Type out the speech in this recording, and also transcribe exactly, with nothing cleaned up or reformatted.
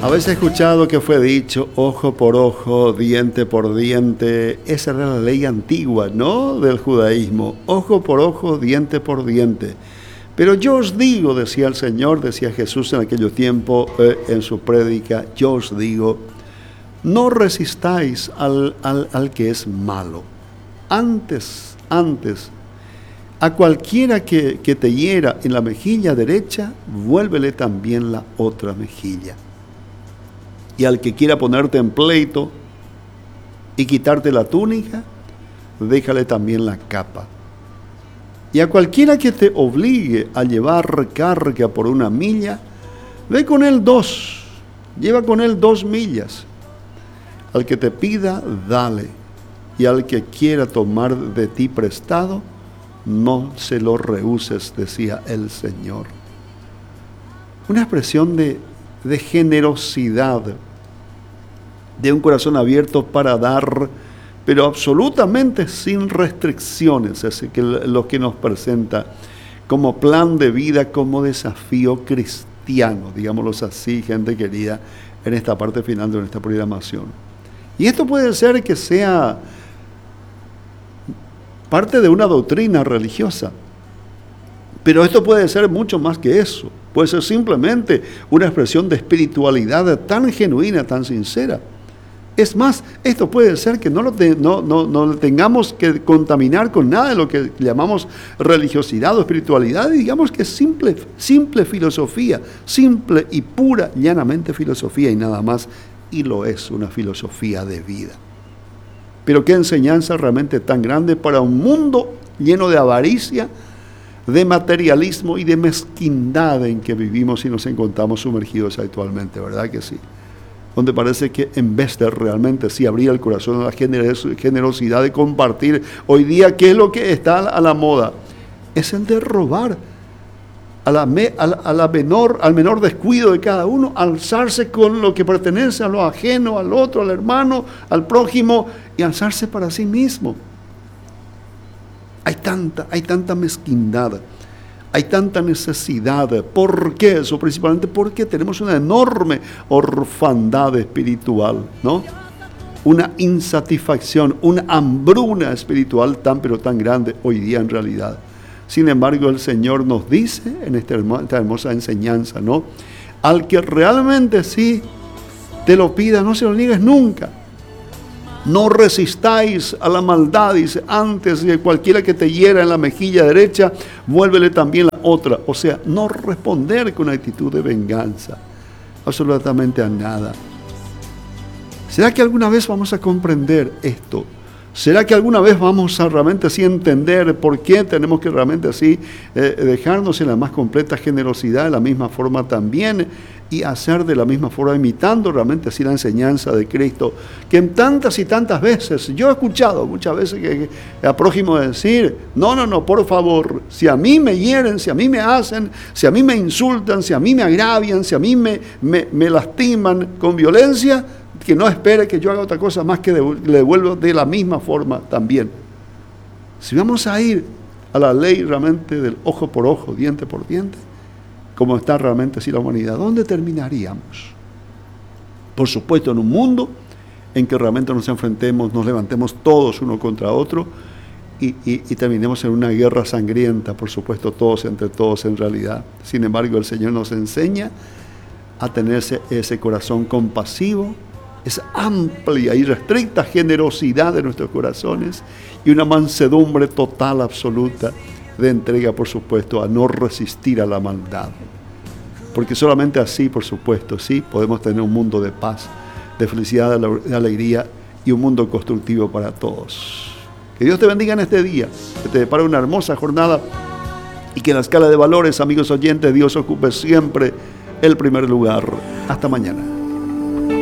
A veces he escuchado que fue dicho ojo por ojo, diente por diente. Esa era la ley antigua, ¿no?, del judaísmo. Ojo por ojo, diente por diente. Pero yo os digo, decía el Señor, decía Jesús en aquellos tiempos eh, en su prédica, yo os digo, no resistáis al, al, al que es malo. Antes, antes, a cualquiera que, que te hiera en la mejilla derecha, vuélvele también la otra mejilla. Y al que quiera ponerte en pleito y quitarte la túnica, déjale también la capa. Y a cualquiera que te obligue a llevar carga por una milla, ve con él dos, lleva con él dos millas. Al que te pida, dale. Y al que quiera tomar de ti prestado, no se lo rehuses, decía el Señor. Una expresión de, de generosidad, de un corazón abierto para dar, pero absolutamente sin restricciones. Es que lo que nos presenta como plan de vida, como desafío cristiano, digámoslo así, gente querida, en esta parte final de nuestra programación. Y esto puede ser que sea parte de una doctrina religiosa, pero esto puede ser mucho más que eso. Puede ser simplemente una expresión de espiritualidad tan genuina, tan sincera. Es más, esto puede ser que no lo, te, no, no, no lo tengamos que contaminar con nada de lo que llamamos religiosidad o espiritualidad, y digamos que es simple, simple filosofía, simple y pura, llanamente filosofía y nada más, y lo es, una filosofía de vida. Pero qué enseñanza realmente tan grande para un mundo lleno de avaricia, de materialismo y de mezquindad en que vivimos y nos encontramos sumergidos actualmente, ¿verdad que sí? Donde parece que en vez de realmente sí abrir el corazón a la generosidad de compartir, hoy día, ¿qué es lo que está a la moda? Es el de robar a la, me, a la, a la menor, al menor descuido de cada uno, alzarse con lo que pertenece a lo ajeno, al otro, al hermano, al prójimo, y alzarse para sí mismo. Hay tanta, hay tanta mezquindad. Hay tanta necesidad. ¿Por qué eso? Principalmente porque tenemos una enorme orfandad espiritual, ¿no? Una insatisfacción, una hambruna espiritual tan pero tan grande hoy día en realidad. Sin embargo, el Señor nos dice en esta hermosa, esta hermosa enseñanza, ¿no? Al que realmente sí te lo pida, no se lo niegues nunca. No resistáis a la maldad, dice, antes de cualquiera que te hiera en la mejilla derecha, vuélvele también la otra. O sea, no responder con actitud de venganza, absolutamente a nada. ¿Será que alguna vez vamos a comprender esto? ¿Será que alguna vez vamos a realmente así entender por qué tenemos que realmente así eh, dejarnos en la más completa generosidad, de la misma forma también, y hacer de la misma forma, imitando realmente así la enseñanza de Cristo, que en tantas y tantas veces, yo he escuchado muchas veces que, que a prójimo decir, no, no, no, por favor, si a mí me hieren, si a mí me hacen, si a mí me insultan, si a mí me agravian, si a mí me, me, me lastiman con violencia, que no espere que yo haga otra cosa más que de, le devuelvo de la misma forma también. Si vamos a ir a la ley realmente del ojo por ojo, diente por diente, como está realmente así la humanidad, ¿dónde terminaríamos? Por supuesto, en un mundo en que realmente nos enfrentemos, nos levantemos todos uno contra otro y, y, y terminemos en una guerra sangrienta, por supuesto, todos entre todos en realidad. Sin embargo, el Señor nos enseña a tener ese, ese corazón compasivo, esa amplia y restricta generosidad de nuestros corazones y una mansedumbre total, absoluta, de entrega, por supuesto, a no resistir a la maldad. Porque solamente así, por supuesto, sí, podemos tener un mundo de paz, de felicidad, de alegría y un mundo constructivo para todos. Que Dios te bendiga en este día, que te depare una hermosa jornada y que en la escala de valores, amigos oyentes, Dios ocupe siempre el primer lugar. Hasta mañana.